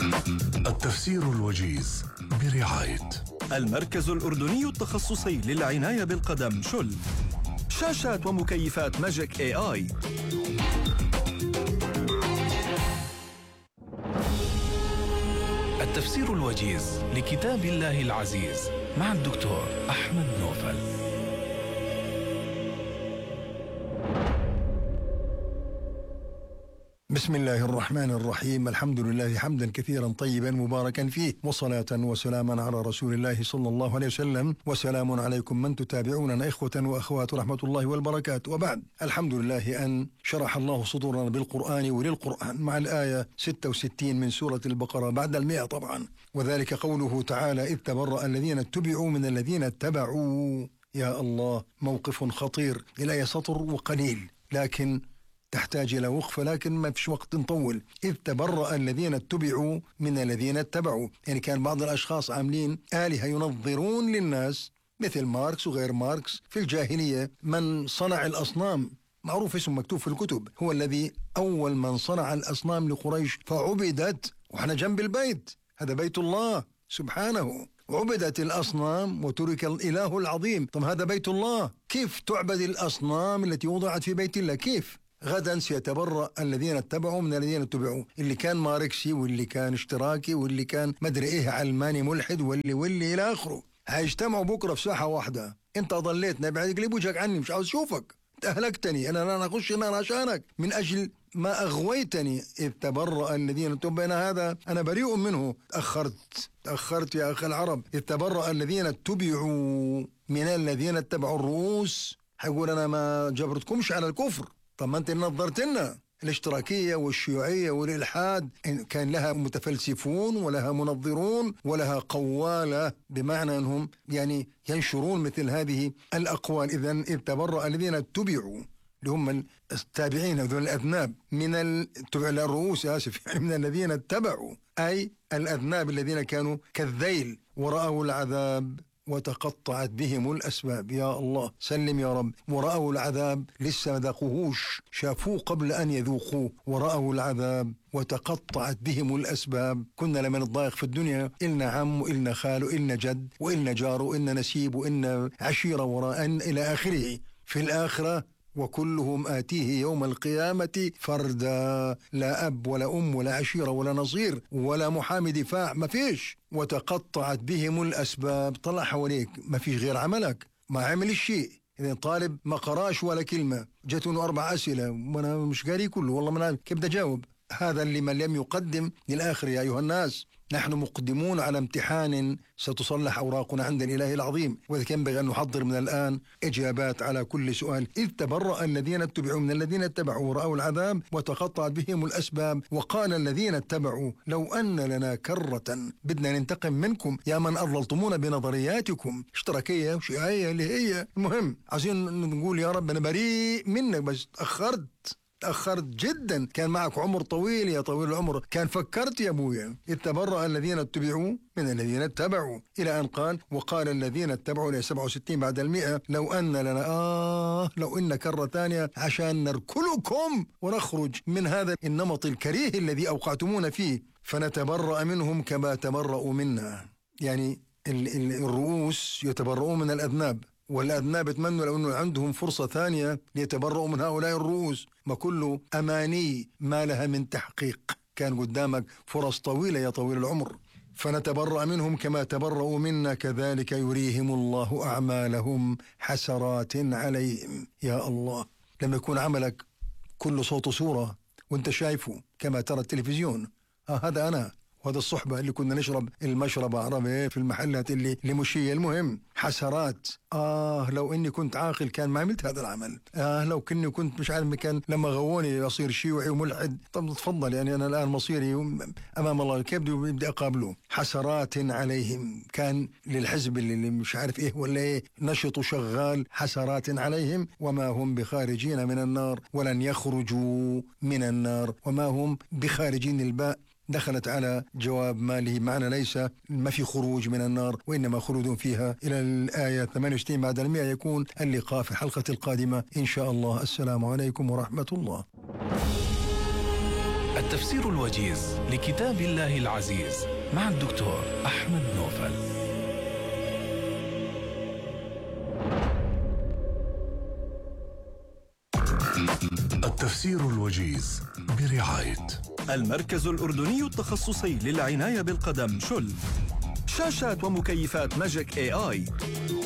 التفسير الوجيز برعاية المركز الأردني التخصصي للعناية بالقدم شل. شاشات ومكيفات ماجيك AI. التفسير الوجيز لكتاب الله العزيز مع الدكتور أحمد نوفل. بسم الله الرحمن الرحيم. الحمد لله حمدا كثيرا طيبا مباركا فيه، وصلاة وسلاما على رسول الله صلى الله عليه وسلم، وسلام عليكم من تتابعوننا إخوة وأخوات رحمة الله والبركاته. وبعد، الحمد لله أن شرح الله صدورنا بالقرآن وللقرآن مع الآية 66 من سورة البقرة بعد 100 طبعا، وذلك قوله تعالى: إذ تبرأ الذين اتبعوا من الذين اتبعوا. يا الله، موقف خطير. الآية سطر وقليل لكن تحتاج إلى وقفة، لكن ما فيش وقت نطول. إذ تبرأ الذين اتبعوا من الذين اتبعوا، يعني كان بعض الأشخاص عاملين آلهة ينظرون للناس مثل ماركس وغير ماركس في الجاهلية. من صنع الأصنام معروف اسمه مكتوب في الكتب، هو الذي أول من صنع الأصنام لقريش فعبدت، وإحنا جنب البيت، هذا بيت الله سبحانه، عبدت الأصنام وترك الإله العظيم. طب هذا بيت الله، كيف تعبد الأصنام التي وضعت في بيت الله؟ كيف؟ غدا سيتبرأ الذين اتبعوا من الذين اتبعوا، اللي كان ماركسي واللي كان اشتراكي واللي كان مدري ايه علماني ملحد واللي الى اخره، هيجتمعوا بكره في ساحه واحده. انت ضليتنا بعد قلب وجهك عني، مش عاوز اشوفك، انت اهلكتني، انا لا اخش النار عشانك من اجل ما اغويتني. اذ تبرأ الذين اتبعوا، هذا انا بريء منه. تأخرت يا اخي العرب. اذ تبرأ الذين اتبعوا من الذين اتبعوا. الرؤوس هيقول انا ما جبرتكمش على الكفر. طب ما انت نظرت لنا الاشتراكية والشيوعية والإلحاد كان لها متفلسفون ولها منظرون ولها قوالة، بمعنى أنهم يعني ينشرون مثل هذه الأقوال. إذن إذ تبرأ الذين اتبعوا اللي هم التابعين، هذول الأذناب، من الرؤوس يعني من الذين اتبعوا، أي الأذناب الذين كانوا كالذيل، ورأوا العذاب وتقطعت بهم الأسباب. يا الله سلم يا رب. ورأوا العذاب، لسه ما ذاقوهوش، شافوه قبل أن يذوقوه. ورأوا العذاب وتقطعت بهم الأسباب. كنا لما نتضايق في الدنيا إلنا عم وإلنا خال وإلنا جد وإلنا جار وإلنا نسيب وإلنا عشيرة وراء إلى آخره. في الآخرة وكلهم آتيه يوم القيامة فردا، لا أب ولا أم ولا عشيرة ولا نصير ولا محامي دفاع، ما فيش. وتقطعت بهم الأسباب. طلع حواليك ما فيش غير عملك، ما عمل الشيء. إذا طالب ما قراش ولا كلمة، جاتونه 4 أسئلة وأنا مش قاري كله، والله ما كيف بدي أجاوب. هذا اللي من لم يقدم للآخر. يا أيها الناس، نحن مقدمون على امتحان ستصلح أوراقنا عند الإله العظيم، وإذا ينبغي أن نحضر من الآن إجابات على كل سؤال. إذ تبرأ الذين اتبعوا من الذين اتبعوا ورأوا العذاب وتقطعت بهم الأسباب. وقال الذين اتبعوا لو أن لنا كرة، بدنا ننتقم منكم يا من أضللتمونا بنظرياتكم اشتراكية وشيعية اللي هي المهم. عايزين نقول يا رب أنا بريء منك، بس تأخرت جدا. كان معك عمر طويل يا طويل العمر، كان فكرت يا أبويا. إذ تبرأ الذين اتبعوا من الذين اتبعوا، إلى أن قال: وقال الذين اتبعوا، ل 67 بعد 100: لو أن لنا لو إن كرة ثانية عشان نركلكم ونخرج من هذا النمط الكريه الذي أوقعتمونا فيه، فنتبرأ منهم كما تبرأوا منا. يعني الرؤوس يتبرؤون من الأذناب، والأذناب يتمنوا لو أنه عندهم فرصة ثانية ليتبرؤوا من هؤلاء الرؤوس. ما كله أماني ما لها من تحقيق. كان قدامك فرص طويلة يا طويل العمر. فنتبرأ منهم كما تبرؤوا منا كذلك يريهم الله أعمالهم حسرات عليهم. يا الله، لما يكون عملك كل صوت صورة وانت شايفه كما ترى التلفزيون، هذا أنا وهذا الصحبة اللي كنا نشرب المشربة عربي في المحلات اللي مشية. المهم حسرات. لو إني كنت عاقل كان ما عملت هذا العمل. لو كني كنت مش عارف مكان لما غووني أصير شيوعي وملحد. طب تفضل، يعني أنا الآن مصيري أمام الله كيف بدي أقابله. حسرات عليهم، كان للحزب اللي مش عارف إيه ولا إيه نشط وشغال. حسرات عليهم وما هم بخارجين من النار ولن يخرجوا من النار وما هم بخارجين. الباء دخلت على جواب ماله، معنى ليس ما في خروج من النار وإنما خلود فيها. إلى الآية 68 بعد 100 يكون اللقاء في الحلقة القادمة إن شاء الله. السلام عليكم ورحمة الله. التفسير الوجيز لكتاب الله العزيز مع الدكتور أحمد نوفل. التفسير الوجيز برعاية المركز الأردني التخصصي للعناية بالقدم شل. شاشات ومكيفات ماجيك AI.